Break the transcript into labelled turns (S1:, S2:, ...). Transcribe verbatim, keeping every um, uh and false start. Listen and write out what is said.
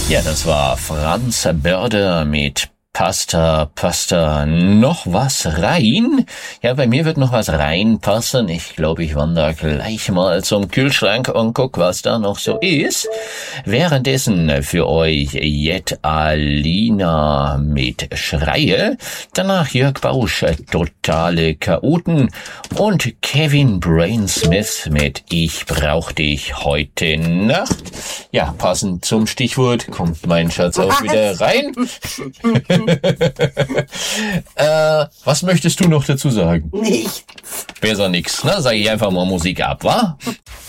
S1: Ja, das war Franz Börder mit Pasta, Pasta, noch was rein? Ja, bei mir wird noch was reinpassen. Ich glaube, ich wandere gleich mal zum Kühlschrank und guck, was da noch so ist. Währenddessen für euch Jet Alina mit Schreie, danach Jörg Bausch, Totale Chaoten und Kevin Brainsmith mit Ich brauch dich heute Nacht. Ja, passend zum Stichwort kommt mein Schatz auch wieder rein. äh, was möchtest du noch dazu sagen?
S2: Nichts.
S1: Besser nix, ne? Sag ich einfach mal Musik ab, wa?